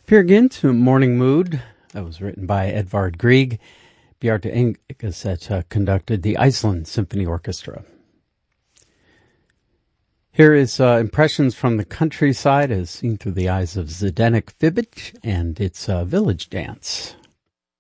Peer Gynt to Morning Mood. That was written by Edvard Grieg. Bjarte Engeseth conducted the Iceland Symphony Orchestra. Here is Impressions from the Countryside as seen through the eyes of Zdenek Fibic and its Village Dance.